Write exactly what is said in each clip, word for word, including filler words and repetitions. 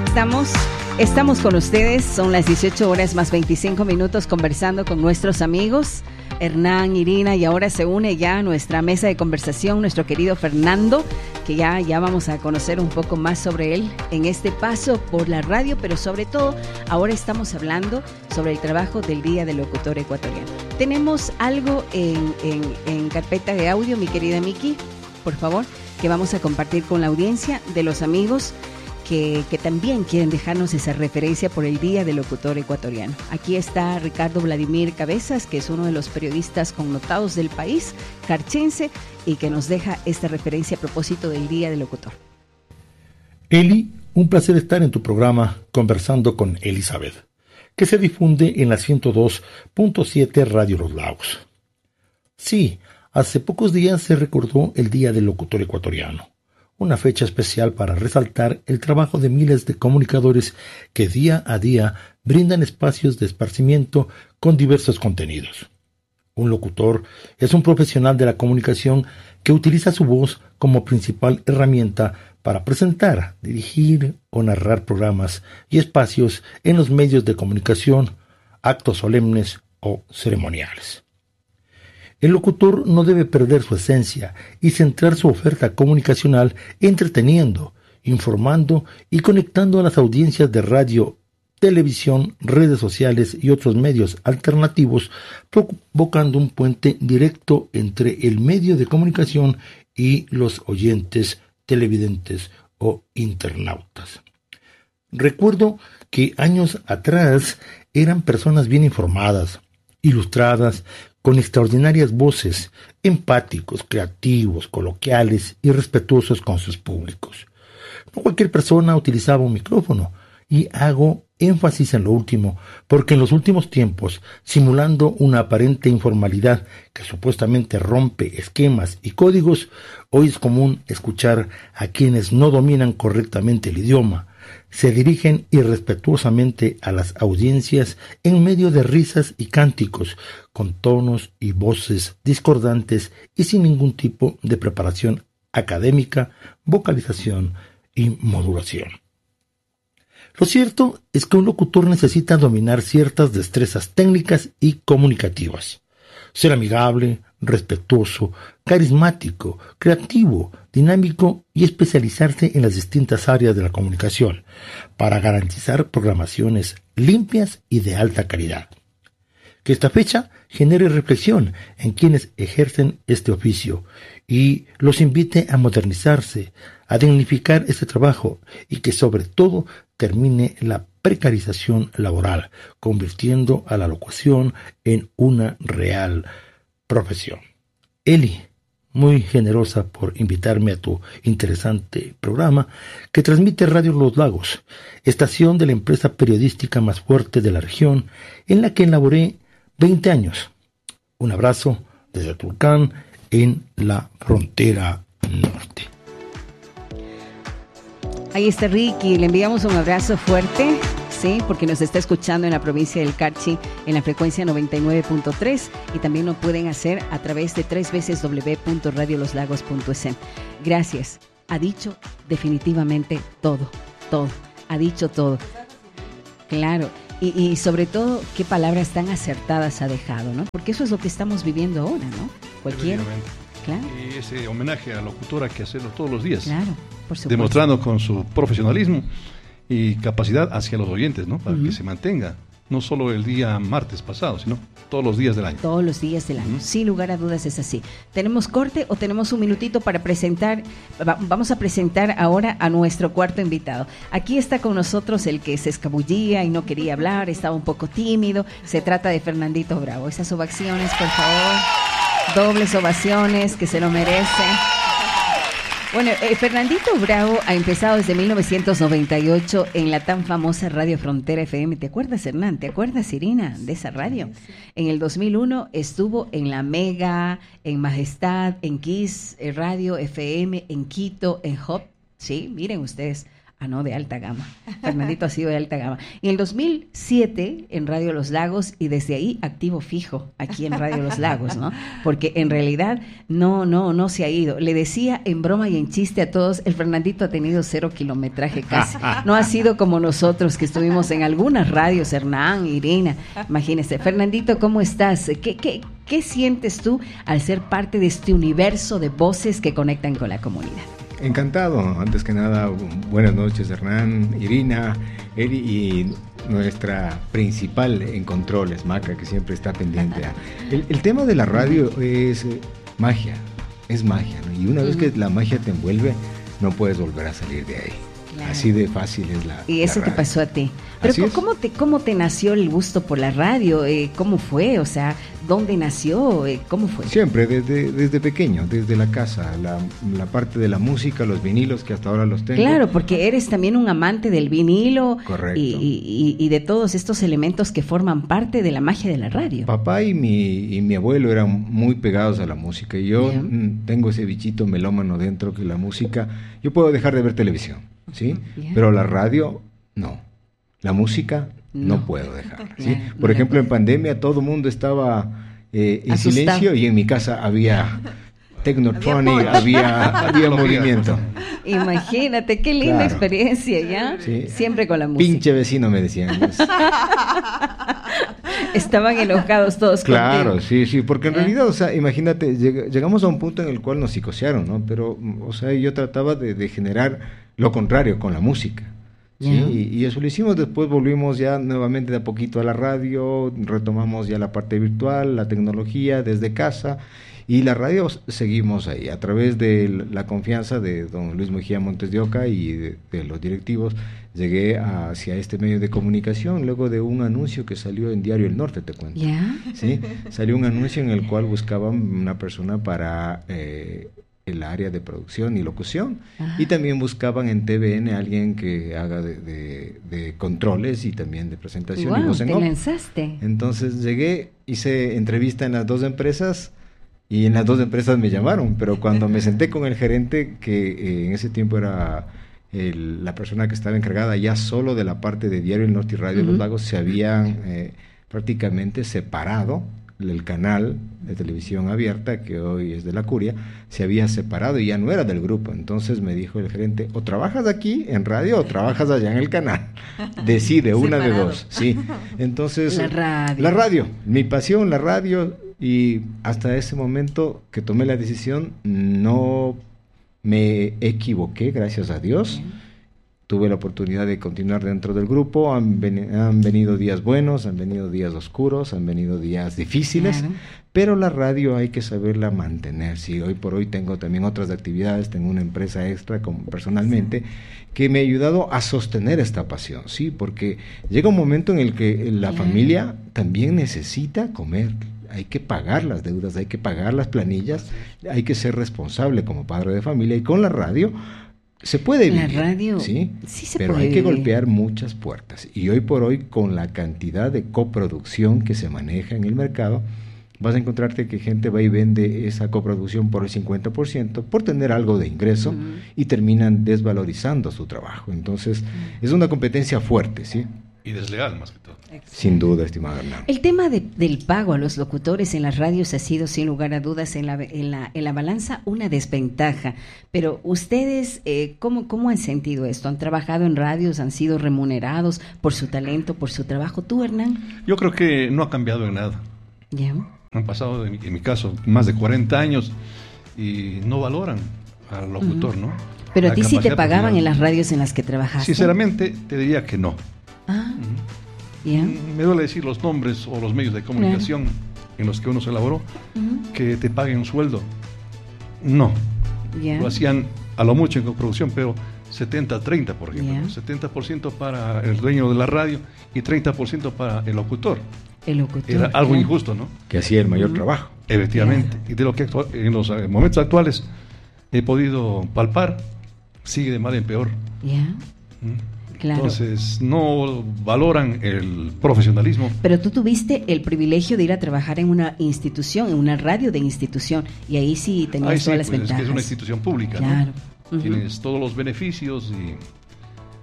estamos, estamos con ustedes, son las dieciocho horas más veinticinco minutos conversando con nuestros amigos Hernán, Irina, y ahora se une ya a nuestra mesa de conversación nuestro querido Fernando, que ya, ya vamos a conocer un poco más sobre él en este paso por la radio, pero sobre todo ahora estamos hablando sobre el trabajo del Día del Locutor Ecuatoriano. Tenemos algo en, en, en carpeta de audio, mi querida Miki, por favor, que vamos a compartir con la audiencia de los amigos Que, que también quieren dejarnos esa referencia por el Día del Locutor Ecuatoriano. Aquí está Ricardo Vladimir Cabezas, que es uno de los periodistas connotados del país, carchense, y que nos deja esta referencia a propósito del Día del Locutor. Eli, un placer estar en tu programa Conversando con Elizabeth, que se difunde en la ciento dos punto siete Radio Los Lagos. Sí, hace pocos días se recordó el Día del Locutor Ecuatoriano, una fecha especial para resaltar el trabajo de miles de comunicadores que día a día brindan espacios de esparcimiento con diversos contenidos. Un locutor es un profesional de la comunicación que utiliza su voz como principal herramienta para presentar, dirigir o narrar programas y espacios en los medios de comunicación, actos solemnes o ceremoniales. El locutor no debe perder su esencia y centrar su oferta comunicacional entreteniendo, informando y conectando a las audiencias de radio, televisión, redes sociales y otros medios alternativos, provocando un puente directo entre el medio de comunicación y los oyentes, televidentes o internautas. Recuerdo que años atrás eran personas bien informadas, ilustradas, con extraordinarias voces, empáticos, creativos, coloquiales y respetuosos con sus públicos. No cualquier persona utilizaba un micrófono, y hago énfasis en lo último, porque en los últimos tiempos, simulando una aparente informalidad que supuestamente rompe esquemas y códigos, hoy es común escuchar a quienes no dominan correctamente el idioma, se dirigen irrespetuosamente a las audiencias en medio de risas y cánticos, con tonos y voces discordantes y sin ningún tipo de preparación académica, vocalización y modulación. Lo cierto es que un locutor necesita dominar ciertas destrezas técnicas y comunicativas. Ser amigable, respetuoso, carismático, creativo, dinámico y especializarse en las distintas áreas de la comunicación para garantizar programaciones limpias y de alta calidad. Que esta fecha genere reflexión en quienes ejercen este oficio y los invite a modernizarse, a dignificar este trabajo y que sobre todo termine la precarización laboral, convirtiendo a la locución en una real profesión. Eli, muy generosa por invitarme a tu interesante programa que transmite Radio Los Lagos, estación de la empresa periodística más fuerte de la región, en la que elaboré veinte años. Un abrazo desde Tulcán, en la frontera norte. Ahí está Ricky, le enviamos un abrazo fuerte, sí, porque nos está escuchando en la provincia del Carchi en la frecuencia noventa y nueve punto tres y también lo pueden hacer a través de doble u doble u doble u punto radio los lagos punto es. Gracias, ha dicho definitivamente todo, todo, ha dicho todo. Claro, y, y sobre todo qué palabras tan acertadas ha dejado, ¿no? Porque eso es lo que estamos viviendo ahora, ¿no? Cualquiera. Claro. Y ese homenaje a la locutora hay que hacerlo todos los días. Claro, por supuesto. Demostrando con su profesionalismo y capacidad hacia los oyentes, ¿no? Para uh-huh. que se mantenga, no solo el día martes pasado, sino todos los días del año. Todos los días del año, uh-huh. sin lugar a dudas es así. ¿Tenemos corte o tenemos un minutito para presentar? Vamos a presentar ahora a nuestro cuarto invitado. Aquí está con nosotros el que se escabullía y no quería hablar, estaba un poco tímido. Se trata de Fernandito Bravo. Esas ovaciones, por favor. Dobles ovaciones, que se lo merece. Bueno, eh, Fernandito Bravo ha empezado desde mil novecientos noventa y ocho en la tan famosa Radio Frontera F M. ¿Te acuerdas, Hernán? ¿Te acuerdas, Irina, de esa radio? En el dos mil uno estuvo en La Mega, en Majestad, en Kiss Radio F M, en Quito, en Hop. Sí, miren ustedes, Ah, no, de alta gama. Fernandito ha sido de alta gama. Y en el dos mil siete en Radio Los Lagos, y desde ahí activo fijo aquí en Radio Los Lagos, ¿no? Porque en realidad no, no, no se ha ido. Le decía en broma y en chiste a todos, el Fernandito ha tenido cero kilometraje casi. No ha sido como nosotros que estuvimos en algunas radios, Hernán, Irina. Imagínese. Fernandito, ¿cómo estás? ¿Qué, qué, qué sientes tú al ser parte de este universo de voces que conectan con la comunidad? Encantado, antes que nada, buenas noches Hernán, Irina, Eri y nuestra principal en controles, Maca, que siempre está pendiente. El, el tema de la radio es eh, magia, es magia, ¿no? Y una uh-huh. vez que la magia te envuelve, no puedes volver a salir de ahí. Claro. Así de fácil es la Y eso la te pasó a ti. Pero ¿cómo te, ¿cómo te nació el gusto por la radio? Eh, ¿Cómo fue? O sea, ¿dónde nació? Eh, ¿Cómo fue? Siempre, desde, desde pequeño, desde la casa, la, la parte de la música, los vinilos que hasta ahora los tengo. Claro, porque eres también un amante del vinilo. Correcto. Y, y, y de todos estos elementos que forman parte de la magia de la radio. Papá y mi, y mi abuelo eran muy pegados a la música y yo yeah. tengo ese bichito melómano dentro que la música, yo puedo dejar de ver televisión, ¿sí? Yeah. Pero la radio, no. La música no, no puedo dejarla, ¿sí? Yeah, Por no ejemplo, en pandemia todo el mundo estaba eh, en Asustado. silencio y en mi casa había Technotronic, había, había movimiento. Imagínate, qué linda claro. experiencia, ¿ya? Sí. Siempre con la música. Pinche vecino me decían. Estaban enojados todos Claro, contigo. sí, sí, porque en ¿Eh? realidad, o sea, imagínate, lleg- llegamos a un punto en el cual nos psicosearon, ¿no? Pero, o sea, yo trataba de, de generar lo contrario con la música. Sí, yeah. y, y eso lo hicimos, después volvimos ya nuevamente de a poquito a la radio, retomamos ya la parte virtual, la tecnología desde casa, y la radio seguimos ahí, a través de la confianza de don Luis Mejía Montes de Oca y de, de los directivos, llegué hacia este medio de comunicación, luego de un anuncio que salió en Diario El Norte, te cuento. Yeah. Sí, salió un anuncio en el cual buscaban una persona para... Eh, el área de producción y locución. Ajá. Y también buscaban en T V N a alguien que haga de, de, de controles y también de presentación wow, y voz en te off. lanzaste. Entonces llegué, hice entrevista en las dos empresas y en las dos empresas me llamaron, pero cuando me senté con el gerente, que eh, en ese tiempo era el, la persona que estaba encargada ya solo de la parte de Diario El Norte y Radio uh-huh. Los Lagos, se habían eh, prácticamente separado. El canal de televisión abierta, que hoy es de la Curia, se había separado y ya no era del grupo. Entonces me dijo el gerente, o trabajas aquí en radio o trabajas allá en el canal. Decide, una de dos. Sí. Entonces, la radio. la radio, mi pasión, la radio, y hasta ese momento que tomé la decisión no me equivoqué, gracias a Dios. Bien. Tuve la oportunidad de continuar dentro del grupo, han, ven, han venido días buenos, han venido días oscuros, han venido días difíciles, claro. Pero la radio hay que saberla mantener. Sí, hoy por hoy tengo también otras actividades, tengo una empresa extra como personalmente, sí. que me ha ayudado a sostener esta pasión, sí, porque llega un momento en el que la claro. familia también necesita comer. Hay que pagar las deudas, hay que pagar las planillas, hay que ser responsable como padre de familia, y con la radio se puede vivir, la radio, ¿sí? Sí se pero puede hay que vivir. golpear muchas puertas. Y hoy por hoy, con la cantidad de coproducción que se maneja en el mercado, vas a encontrarte que gente va y vende esa coproducción por el cincuenta por ciento por tener algo de ingreso, uh-huh. y terminan desvalorizando su trabajo. Entonces, uh-huh. es una competencia fuerte, ¿sí? Y desleal, más que todo. Sin duda, estimado Hernán. El tema de, del pago a los locutores en las radios ha sido, sin lugar a dudas, en la, en la, en la balanza una desventaja. Pero ustedes, eh, ¿cómo, ¿cómo han sentido esto? ¿Han trabajado en radios? ¿Han sido remunerados por su talento, por su trabajo? ¿Tú, Hernán? Yo creo que no ha cambiado en nada. ¿Ya? Han pasado, en mi, en mi caso, más de cuarenta años y no valoran al locutor, uh-huh. ¿no? Pero la a ti sí te pagaban en las radios en las que trabajaste. Sinceramente, te diría que no. Ah, uh-huh. yeah. Me duele decir los nombres o los medios de comunicación claro. en los que uno se elaboró, uh-huh. que te paguen un sueldo. No. Yeah. Lo hacían a lo mucho en coproducción, pero setenta a treinta, por ejemplo. Yeah. setenta por ciento para el dueño de la radio y treinta por ciento para el locutor. El locutor. Era algo claro. injusto, ¿no? Que hacía el mayor uh-huh. trabajo. Efectivamente. Claro. Y de lo que actu- en los momentos actuales he podido palpar, sigue de mal en peor. Yeah. ¿Mm? Claro. Entonces no valoran el profesionalismo. Pero tú tuviste el privilegio de ir a trabajar en una institución, en una radio de institución, y ahí sí tenías ahí todas sí, las pues ventajas. Es que es una institución pública, claro. ¿no? Uh-huh. Tienes todos los beneficios y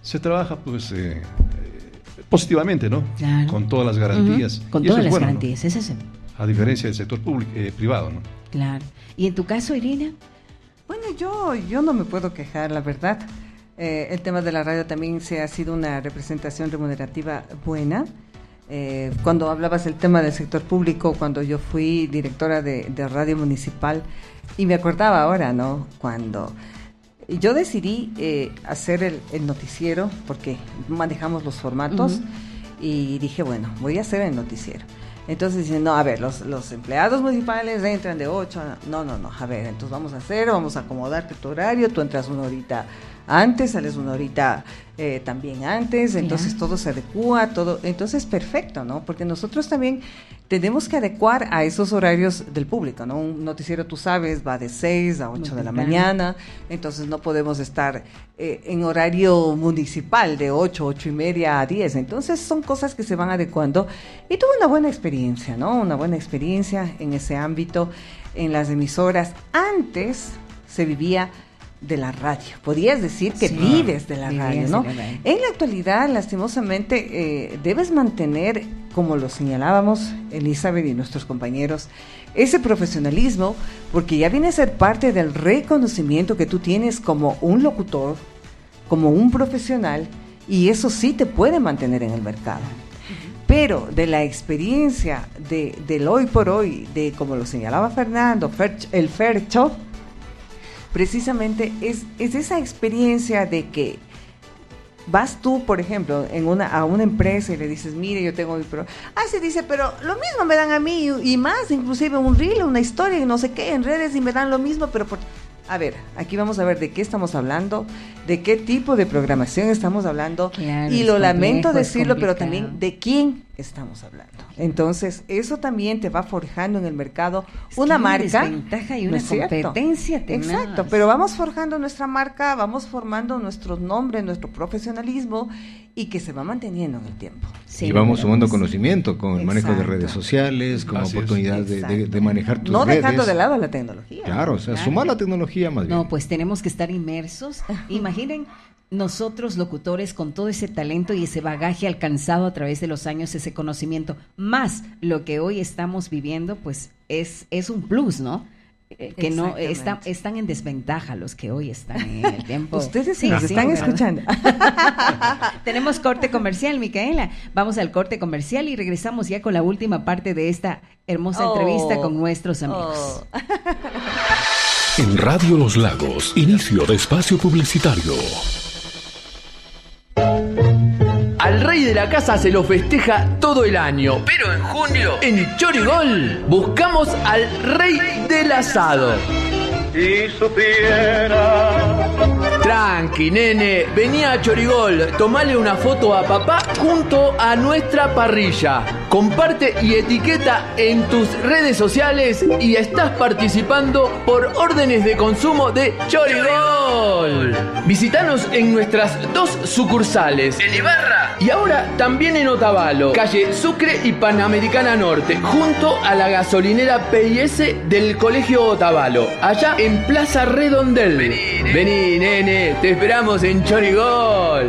se trabaja pues eh, positivamente, ¿no? Claro. Con todas las garantías. Uh-huh. Con y todas eso es las bueno, garantías, ¿no? es eso. A diferencia del sector público, eh, privado, ¿no? Claro. ¿Y en tu caso, Irina? Bueno, yo, yo no me puedo quejar, la verdad. Eh, el tema de la radio también se ha sido una representación remunerativa buena. Eh, cuando hablabas del tema del sector público, cuando yo fui directora de, de radio municipal, y me acordaba ahora, ¿no? Cuando yo decidí eh, hacer el, el noticiero, porque manejamos los formatos, uh-huh. y dije, bueno, voy a hacer el noticiero. Entonces dicen, no, a ver, los, los empleados municipales entran de ocho, no, no, no, a ver, entonces vamos a hacer, vamos a acomodarte tu horario, tú entras una horita antes, sales una horita eh, también antes, entonces yeah. todo se adecua, todo, entonces perfecto, ¿no? Porque nosotros también tenemos que adecuar a esos horarios del público, ¿no? Un noticiero, tú sabes, va de seis a ocho de la mañana, entonces no podemos estar eh, en horario municipal de ocho, ocho y media a diez, entonces son cosas que se van adecuando y tuve una buena experiencia, ¿no? Una buena experiencia en ese ámbito, en las emisoras. Antes se vivía de la radio, podrías decir que sí, vives de la radio, ¿no? De la radio. En la actualidad, lastimosamente, eh, debes mantener, como lo señalábamos Elizabeth y nuestros compañeros, ese profesionalismo, porque ya viene a ser parte del reconocimiento que tú tienes como un locutor, como un profesional, y eso sí te puede mantener en el mercado. Pero de la experiencia de, del hoy por hoy, de como lo señalaba Fernando, Ferch, el Fercho, precisamente es, es esa experiencia de que vas tú, por ejemplo, en una a una empresa y le dices, mire, yo tengo mi programa. Ah, se dice, pero lo mismo me dan a mí y, y más, inclusive un reel, una historia y no sé qué en redes y me dan lo mismo, pero por... A ver, aquí vamos a ver de qué estamos hablando, de qué tipo de programación estamos hablando, claro, y lo lamento decirlo, pero también de quién estamos hablando. Entonces, eso también te va forjando en el mercado es una marca. Una desventaja y una ¿no competencia tenaz. Exacto, pero vamos forjando nuestra marca, vamos formando nuestro nombre, nuestro profesionalismo, y que se va manteniendo en el tiempo. Sí, y vamos sumando conocimiento con el manejo Exacto. de redes sociales, con Así oportunidad de, de, de manejar tus no redes. No dejando de lado la tecnología. Claro, o sea, claro. sumar la tecnología más bien. No, pues tenemos que estar inmersos. Imaginen nosotros locutores con todo ese talento y ese bagaje alcanzado a través de los años, ese conocimiento, más lo que hoy estamos viviendo, pues es, es un plus, ¿no? Que no está, están en desventaja los que hoy están en el tiempo. Ustedes sí, nos sí, están ¿verdad? escuchando. Tenemos corte comercial, Micaela. Vamos al corte comercial y regresamos ya con la última parte de esta hermosa oh, entrevista con nuestros amigos. Oh. En Radio Los Lagos, inicio de espacio publicitario. Al rey de la casa se lo festeja todo el año, pero en junio, en Chorigol, buscamos al rey del asado. Si supiera. Tranqui, nene, vení a Chorigol, tomale una foto a papá junto a nuestra parrilla. Comparte y etiqueta en tus redes sociales y estás participando por órdenes de consumo de Chorigol. Visítanos en nuestras dos sucursales, en Ibarra y ahora también en Otavalo, calle Sucre y Panamericana Norte, junto a la gasolinera P I S del Colegio Otavalo, allá en Plaza Redondel. Vení, nene. Vení, nene, te esperamos en Chorigol.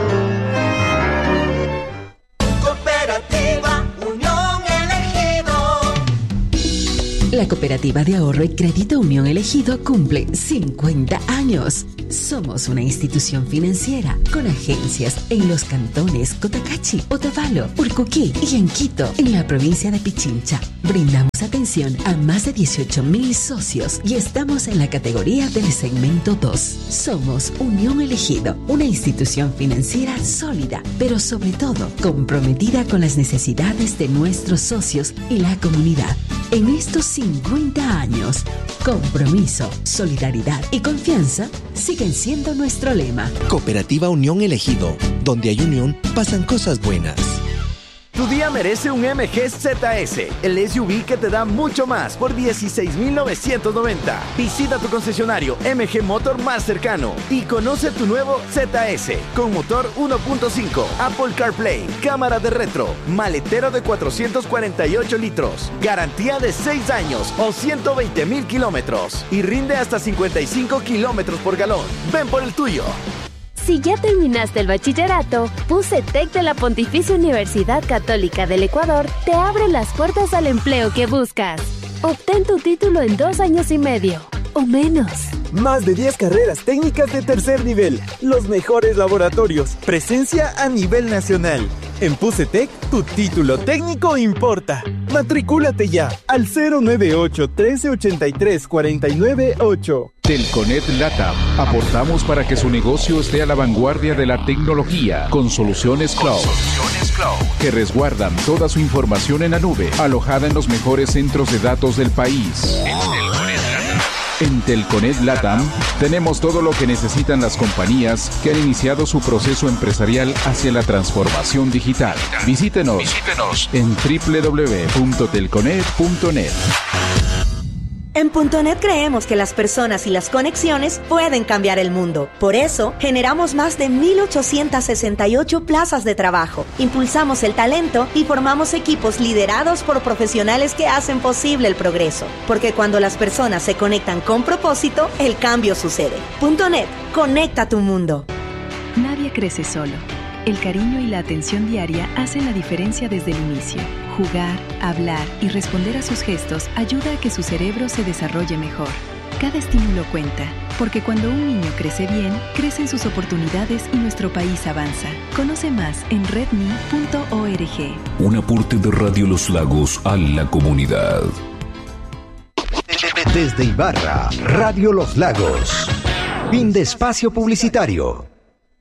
Cooperativa Unión Elegido. La Cooperativa de Ahorro y Crédito Unión Elegido cumple cincuenta años. Somos una institución financiera con agencias en los cantones Cotacachi, Otavalo, Urcuquí y en Quito, en la provincia de Pichincha. Brindamos atención a más de dieciocho mil socios y estamos en la categoría del segmento dos. Somos Unión Elegido, una institución financiera sólida, pero sobre todo comprometida con las necesidades de nuestros socios y la comunidad. En estos cincuenta años, compromiso, solidaridad y confianza siguen siendo nuestro lema. Cooperativa Unión Elegido, donde hay unión, pasan cosas buenas. Tu día merece un M G Z S, el S U V que te da mucho más por dieciséis mil novecientos noventa. Visita tu concesionario M G Motor más cercano y conoce tu nuevo Z S con motor uno punto cinco, Apple CarPlay, cámara de retro, maletero de cuatrocientos cuarenta y ocho litros, garantía de seis años o ciento veinte mil kilómetros y rinde hasta cincuenta y cinco kilómetros por galón. Ven por el tuyo. Si ya terminaste el bachillerato, PUCETEC de la Pontificia Universidad Católica del Ecuador te abre las puertas al empleo que buscas. Obtén tu título en dos años y medio, o menos. Más de diez carreras técnicas de tercer nivel, los mejores laboratorios, presencia a nivel nacional. En PUCETEC, tu título técnico importa. Matricúlate ya al cero nueve ocho, trece ochenta y tres, cuarenta y nueve ocho. Telconet Latam. Aportamos para que su negocio esté a la vanguardia de la tecnología con soluciones cloud, con soluciones cloud que resguardan toda su información en la nube, alojada en los mejores centros de datos del país. En Telconet Latam tenemos todo lo que necesitan las compañías que han iniciado su proceso empresarial hacia la transformación digital. Visítenos, Visítenos. en doble u doble u doble u punto telconet punto net. En Punto Net creemos que las personas y las conexiones pueden cambiar el mundo. Por eso, generamos más de mil ochocientas sesenta y ocho plazas de trabajo. Impulsamos el talento y formamos equipos liderados por profesionales que hacen posible el progreso. Porque cuando las personas se conectan con propósito, el cambio sucede. Punto Net, conecta tu mundo. Nadie crece solo. El cariño y la atención diaria hacen la diferencia desde el inicio. Jugar, hablar y responder a sus gestos ayuda a que su cerebro se desarrolle mejor. Cada estímulo cuenta, porque cuando un niño crece bien, crecen sus oportunidades y nuestro país avanza. Conoce más en redmi punto org. Un aporte de Radio Los Lagos a la comunidad. Desde Ibarra, Radio Los Lagos. Fin de espacio publicitario.